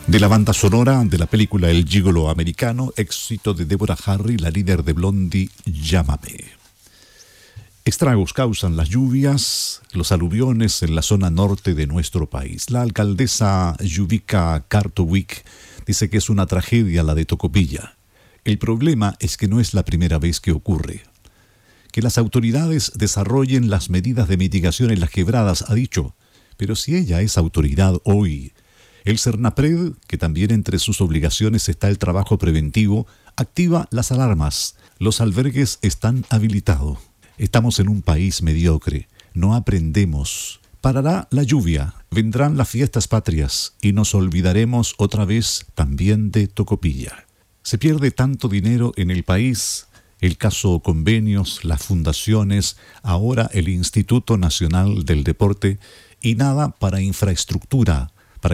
De la banda sonora de la película El Gigolo Americano, éxito de Deborah Harry, la líder de Blondie, Llámame. Estragos causan las lluvias, los aluviones en la zona norte de nuestro país. La alcaldesa Yuvika Kartovic dice que es una tragedia la de Tocopilla. El problema es que no es la primera vez que ocurre. Que las autoridades desarrollen las medidas de mitigación en las quebradas, ha dicho. Pero si ella es autoridad hoy, el Cernapred, que también entre sus obligaciones está el trabajo preventivo, activa las alarmas. Los albergues están habilitados. Estamos en un país mediocre. No aprendemos. Parará la lluvia, vendrán las fiestas patrias y nos olvidaremos otra vez también de Tocopilla. Se pierde tanto dinero en el país. El caso convenios, las fundaciones, ahora el Instituto Nacional del Deporte y nada para infraestructura.